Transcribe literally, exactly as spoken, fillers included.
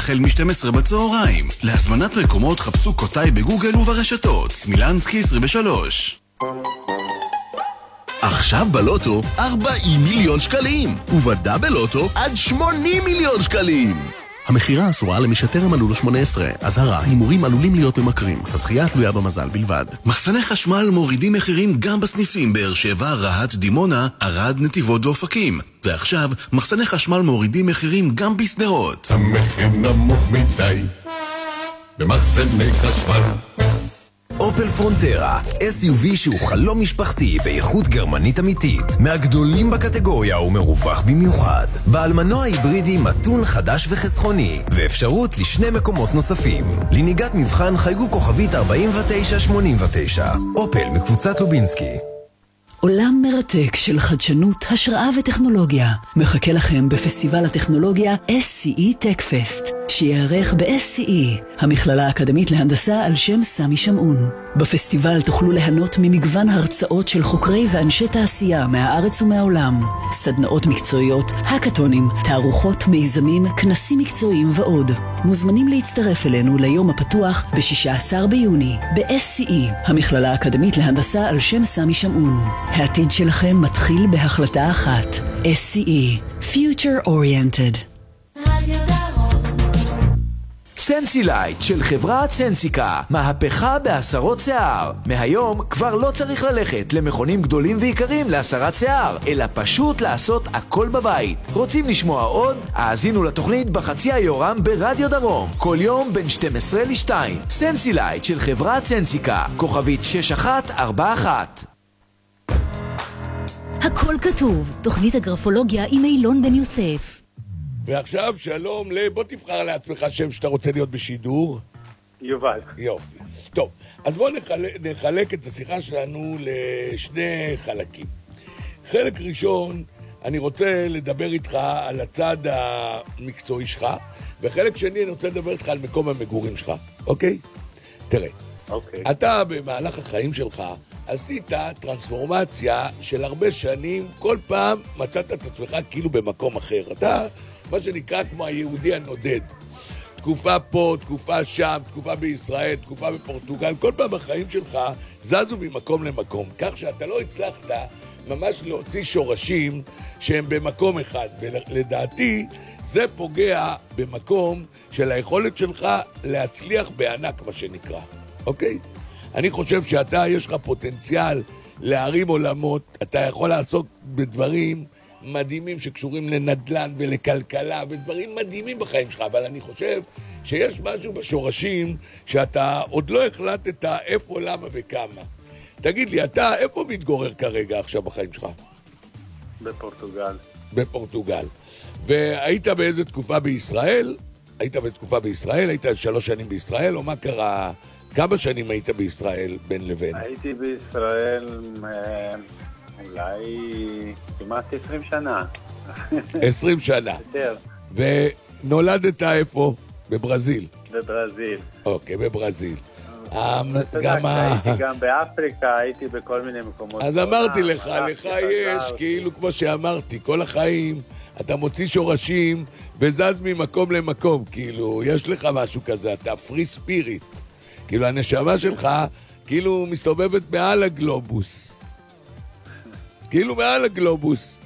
החל מ-שתים עשרה בצהריים. להזמנת מקומות חפשו קוטאי בגוגל וברשתות. סמילנסקי עשרים ושלוש. עכשיו בלוטו ארבעים מיליון שקלים, ובדאבל לוטו עד שמונים מיליון שקלים. המחירה אסורה למי שטרם מלאו לו שמונה עשרה. אזהרה, הימורים עלולים להיות ממכרים. הזכייה תלויה במזל בלבד. מחסני חשמל מורידים מחירים גם בסניפים באר שבע, רהט, דימונה, ערד, נתיבות ואופקים. ועכשיו, מחסני חשמל מורידים מחירים גם בסדרות. המחיר נמוך מדי במחסני חשמל. אופל פרונטרה, אס יו וי שהוא חלום משפחתי באיכות גרמנית אמיתית, מהגדולים בקטגוריה ומרווח במיוחד. בעל מנוע היברידי מתון, חדש וחסכוני, ואפשרות לשני מקומות נוספים. לנהיגת מבחן חייגו כוכבית ארבעים ותשע שמונים ותשע. אופל מקבוצת לובינסקי. עולם מרתק של חדשנות, השראה וטכנולוגיה מחכה לכם בפסטיבל הטכנולוגיה אס סי אי Tech Fest, שיערך ב-אס סי אי, המכללה האקדמית להנדסה על שם סמי שמעון. בפסטיבל תוכלו ליהנות ממגוון הרצאות של חוקרי ואנשי תעשייה מהארץ ומהעולם, סדנאות מקצועיות, הקטונים, תערוכות, מיזמים, כנסים מקצועיים ועוד. מוזמנים להצטרף אלינו ליום הפתוח ב-שישה עשר ביוני ב-אס סי אי, המכללה האקדמית להנדסה על שם סמי שמעון. העתיד שלכם מתחיל בהחלטה אחת. אס סי אי, Future Oriented. סנסילייט של חברת סנסיקה, מהפכה בהסרות שיער. מהיום כבר לא צריך ללכת למכונים גדולים ויקרים להסרת שיער, אלא פשוט לעשות הכל בבית. רוצים לשמוע עוד? האזינו לתוכנית בחצי היורם ברדיו דרום, כל יום בין שתים עשרה לשתיים. סנסילייט של חברת סנסיקה, כוכבית שש אחת ארבע אחת. הכל כתוב, תוכנית הגרפולוגיה עם אילון בן יוסף. ועכשיו שלום, בוא תבחר לעצמך שם שאתה רוצה להיות בשידור. יובל. יופי. טוב, אז בוא נחלק, נחלק את השיחה שלנו לשני חלקים. חלק ראשון, אני רוצה לדבר איתך על הצד המקצועי שלך, וחלק שני אני רוצה לדבר איתך על מקום המגורים שלך, אוקיי? תראה, אוקיי. אתה במהלך החיים שלך עשית טרנספורמציה של הרבה שנים, כל פעם מצאת את עצמך כאילו במקום אחר. אתה, מה שנקרא כמו היהודי הנודד. תקופה פה, תקופה שם, תקופה בישראל, תקופה בפורטוגל, כל פעם החיים שלך זזו ממקום למקום. כך שאתה לא הצלחת ממש להוציא שורשים שהם במקום אחד. ולדעתי זה פוגע במקום של היכולת שלך להצליח בענק, מה שנקרא. אוקיי? אני חושב שאתה, יש לך פוטנציאל להרים עולמות, אתה יכול לעסוק בדברים מדהימים שקשורים לנדל"ן ולכלכלה, ודברים מדהימים בחיים שלך, אבל אני חושב שיש משהו בשורשים שאתה עוד לא החלטת איפה, למה וכמה. תגיד לי, אתה איפה מתגורר כרגע עכשיו בחיים שלך? בפורטוגל. בפורטוגל. והיית באיזה תקופה בישראל? היית בתקופה בישראל? היית שלוש שנים בישראל? או מה קרה? כמה שנים היית בישראל בין לבין? הייתי בישראל אולי כמעט עשרים שנה. עשרים שנה. יותר. ונולדת איפה? בברזיל. בברזיל. אוקיי, בברזיל. גם הייתי גם באפריקה, הייתי בכל מיני מקומות. אז אמרתי לך, לך יש, כאילו כמו שאמרתי, כל החיים אתה מוציא שורשים וזז ממקום למקום, כאילו, יש לך משהו כזה, אתה פרי ספיריט. כאילו הנשמה שלך כאילו מסתובבת מעל הגלובוס. כאילו מעל הגלובוס.